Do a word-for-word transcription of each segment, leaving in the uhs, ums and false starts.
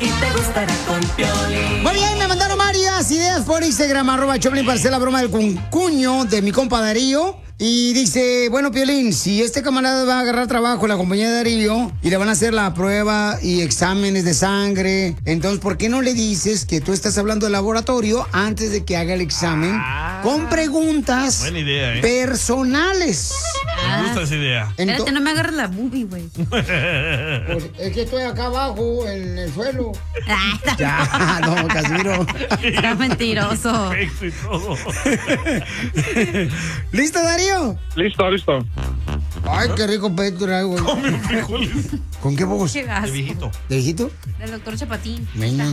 y te gustará con Piolín. Muy bien, me mandaron varias ideas por Instagram, arroba Choplin, para hacer la broma del cuncuño de mi compa Darío. Y dice, bueno, Piolín, si este camarada va a agarrar trabajo en la compañía de Darío y le van a hacer la prueba y exámenes de sangre, entonces, ¿por qué no le dices que tú estás hablando del laboratorio antes de que haga el examen ah, con preguntas buena idea, ¿eh? personales? Me gusta esa idea. Ento- Espérate, no me agarres la boobie, güey. Pues es que estoy acá abajo, en el suelo. Ya, no, Casimiro. Está mentiroso. Perfecto y todo. ¿Listo, Darío? Listo, listo. Ay, qué rico pecho traigo. Come frijoles. ¿Con qué voz? Qué asco. De viejito. ¿De viejito? Del doctor Chapatín. Venga.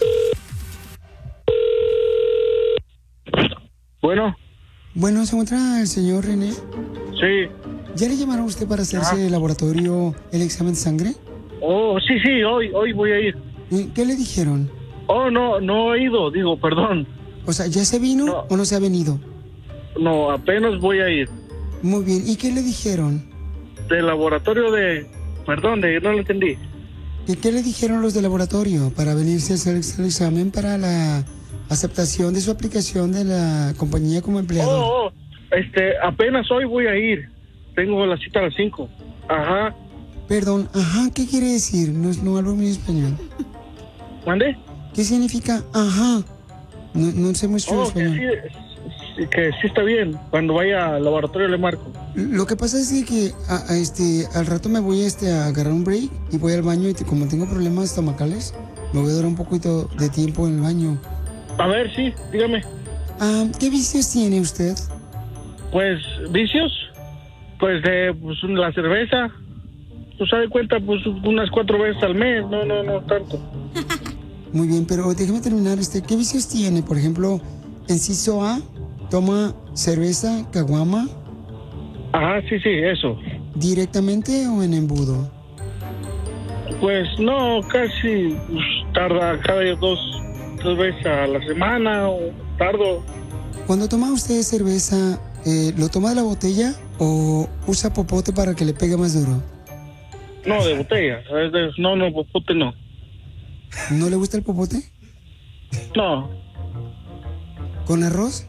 Bueno. Bueno, ¿se encuentra el señor René? Sí. ¿Ya le llamaron a usted para hacerse Ah. el laboratorio, el examen de sangre? Oh, sí, sí, hoy, hoy voy a ir. ¿Qué le dijeron? Oh, no, no he ido, digo, perdón. O sea, ¿ya se vino no. o no se ha venido? No, apenas voy a ir. Muy bien, ¿y qué le dijeron? Del laboratorio de... Perdón, de no lo entendí. ¿Y qué le dijeron los del laboratorio para venirse a hacer el examen para la aceptación de su aplicación de la compañía como empleador? Oh, oh, este, apenas hoy voy a ir. Tengo la cita a las cinco. Ajá. Perdón, ajá, ¿qué quiere decir? No, no hablo muy español. ¿Mande? ¿Qué significa ajá? No, no sé mucho Oh, español. que sí, que sí está bien. Cuando vaya al laboratorio le marco. Lo que pasa es que a, a este, al rato me voy este, a agarrar un break y voy al baño y te, como tengo problemas estomacales, me voy a dar un poquito de tiempo en el baño. A ver, sí, dígame. Ah, ¿qué vicios tiene usted? Pues, ¿vicios? Pues de pues, la cerveza. Pues se da cuenta, pues unas cuatro veces al mes. No, no, no tanto. Muy bien, pero déjeme terminar. Este, ¿qué vicios tiene? Por ejemplo, inciso A, toma cerveza, caguama. Ajá, sí, sí, eso. ¿Directamente o en embudo? Pues no, casi pues, tarda cada dos, tres veces a la semana o tardo. Cuando toma usted cerveza, eh, ¿lo toma de la botella o usa popote para que le pegue más duro? No, de botella. Es de- no, no, popote no. ¿No le gusta el popote? No. ¿Con arroz?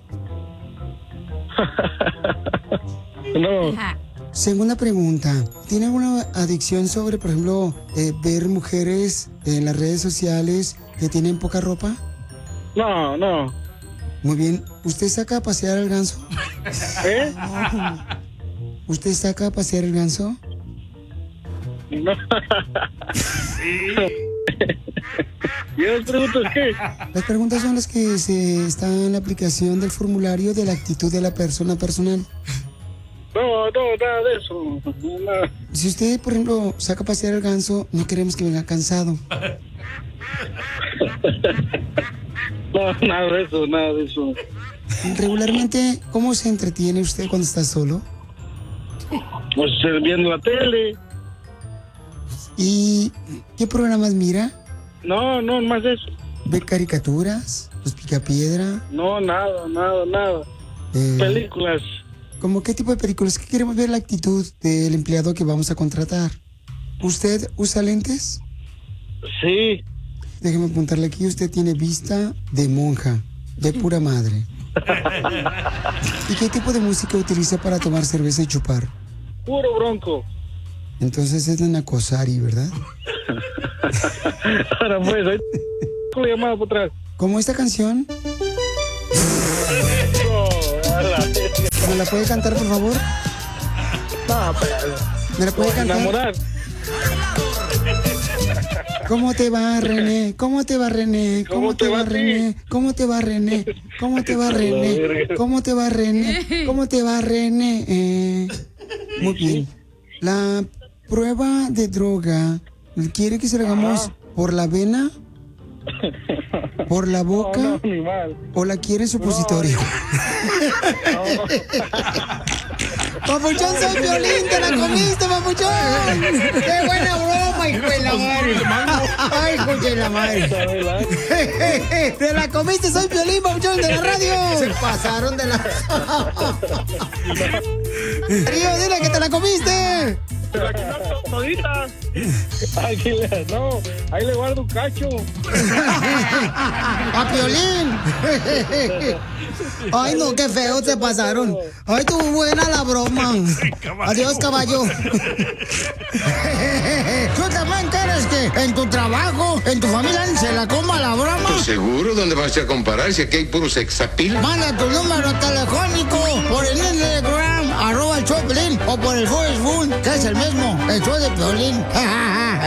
No. Segunda pregunta. ¿Tiene alguna adicción sobre, por ejemplo, eh, ver mujeres en las redes sociales que tienen poca ropa? No, no. Muy bien. ¿Usted saca a pasear al ganso? ¿Eh? ¿Usted saca a pasear el ganso? No. ¿Y las preguntas qué? Las preguntas son las que se están en la aplicación del formulario de la actitud de la persona personal. No, no, nada de eso. Nada. Si usted, por ejemplo, saca a pasear el ganso, no queremos que venga cansado. No, nada de eso, nada de eso. Regularmente, ¿cómo se entretiene usted cuando está solo? Pues eh, viendo la tele. ¿Y qué programas mira? No, no, más de eso. ¿Ve caricaturas? ¿Los Picapiedra? No, nada, nada, nada. Eh, Películas. ¿Cómo qué tipo de películas? Que queremos ver la actitud del empleado que vamos a contratar. ¿Usted usa lentes? Sí. Déjeme apuntarle aquí. Usted tiene vista de monja, de pura madre. ¿Y qué tipo de música utiliza para tomar cerveza y chupar? Puro bronco. Entonces es de Nacosari, ¿verdad? Ahora pues, ahí con la llamada por atrás. ¿Cómo esta canción? ¿Me la puede cantar, por favor? No, pero... ¿Me la puede cantar? Enamorar. ¿Cómo te va, René? ¿Cómo te va, René? ¿Cómo te va, René? ¿Cómo te va, René? ¿Cómo te va, René? ¿Cómo te va, René? ¿Cómo te va, René? Eh, muy bien. La prueba de droga, ¿quiere que se la hagamos por la vena? ¿Por la boca? No, no, ni mal. ¿O la quiere en supositorio? ¡Papuchón, soy Piolín! ¡Te la comiste, papuchón! ¡Qué buena broma, hijo de la madre! ¡Ay, hijo de la madre! ¡Te la comiste, soy Piolín, papuchón, de la radio! Se pasaron de la... Río, dile que te la comiste. Aquí no, toditas. Aquí le, no, ahí le guardo un cacho. ¡A Piolín! Ay, no, qué feo se pasaron. Ay, estuvo buena la broma. Adiós, caballo. ¿Tú también quieres que en tu trabajo, en tu familia, se la coma la broma? Pues seguro, ¿dónde vas a comparar si aquí hay puro sexapil? Manda tu número telefónico por el Instagram, arroba el Choplin, o por el Facebook, que es el mismo, el show de Piolín.